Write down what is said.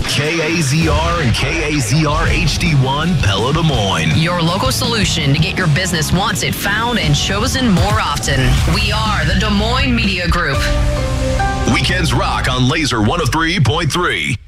KAZR and KAZR HD1 Pella Des Moines. Your local solution to get your business wanted, found, and chosen more often. We are the Des Moines Media Group. Weekends rock on Laser 103.3.